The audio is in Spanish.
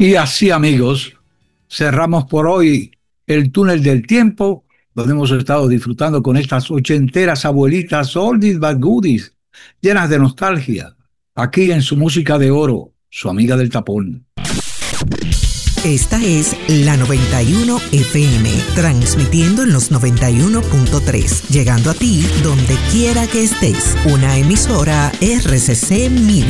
Y así, amigos, cerramos por hoy el túnel del tiempo, donde hemos estado disfrutando con estas ochenteras abuelitas oldies but goodies, llenas de nostalgia, aquí en su música de oro, su amiga del tapón. Esta es la 91 FM, transmitiendo en los 91.3, llegando a ti donde quiera que estés. Una emisora RCC Media.